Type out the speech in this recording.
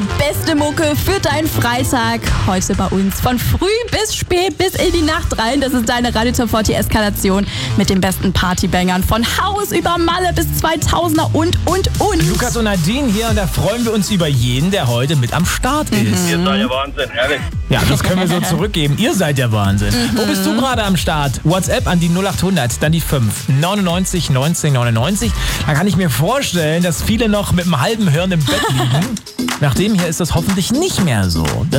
die beste Mucke für deinen Freitag. Heute bei uns von früh bis spät bis in die Nacht rein. Das ist deine Radio Top 40 Eskalation mit den besten Partybangern von Haus über Malle bis 2000er und. Lukas und Nadine hier und da freuen wir uns über jeden, der heute mit am Start ist. Ihr seid ja Wahnsinn, ehrlich. Ja, das können wir so zurückgeben. Ihr seid der Wahnsinn. Wo bist du gerade am Start? WhatsApp an die 0800, dann die 5 99 19 99. Da kann ich mir vorstellen, dass viele noch mit einem halben Hirn im Bett liegen. Nach dem hier ist das hoffentlich nicht mehr so. Das